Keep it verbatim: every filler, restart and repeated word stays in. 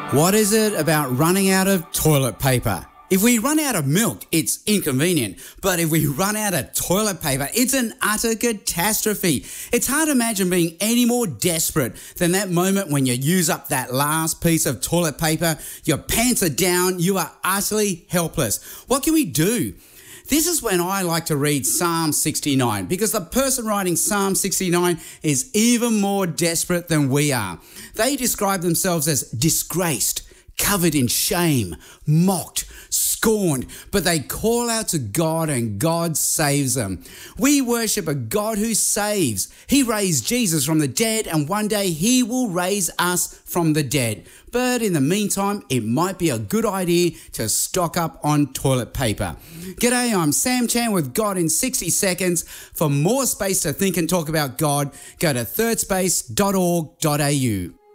What is it about running out of toilet paper? If we run out of milk, it's inconvenient. But if we run out of toilet paper, it's an utter catastrophe. It's hard to imagine being any more desperate than that moment when you use up that last piece of toilet paper, your pants are down, you are utterly helpless. What can we do? This is when I like to read Psalm sixty-nine, because the person writing Psalm sixty-nine is even more desperate than we are. They describe themselves as disgraced, covered in shame, mocked, scorned, but they call out to God and God saves them. We worship a God who saves. He raised Jesus from the dead, and one day he will raise us from the dead. But in the meantime, it might be a good idea to stock up on toilet paper. G'day, I'm Sam Chan with God in sixty seconds. For more space to think and talk about God, go to third space dot org dot a u.